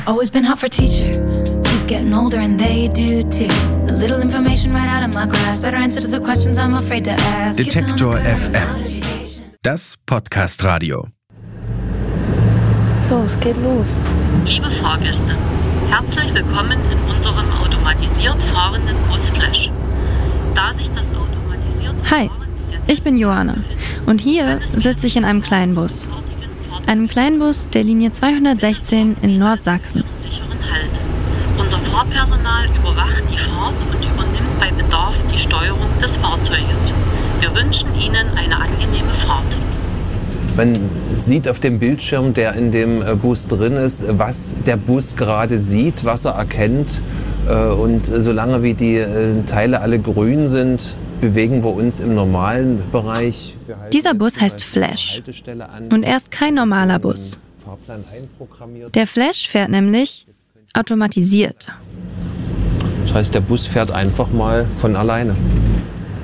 Always been hot for teacher. Keep getting older and they do too. A little information right out of my grasp. Better answer to the questions I'm afraid to ask. Detektor FM. Das Podcast-Radio. So, es geht los. Liebe Fahrgäste, herzlich willkommen in unserem automatisiert fahrenden Busflash. Da sich das automatisiert Hi, ich bin Johanna und hier sitze ich in einem kleinen Bus. Einem kleinen Bus der Linie 216 in Nordsachsen. Sicheren Halt. Unser Fahrpersonal überwacht die Fahrt und übernimmt bei Bedarf die Steuerung des Fahrzeuges. Wir wünschen Ihnen eine angenehme Fahrt. Man sieht auf dem Bildschirm, der in dem Bus drin ist, was der Bus gerade sieht, was er erkennt. Und solange wie die Teile alle grün sind, bewegen wir uns im normalen Bereich. Dieser Bus heißt Flash und er ist kein normaler Bus. Der Flash fährt nämlich automatisiert. Das heißt, der Bus fährt einfach mal von alleine.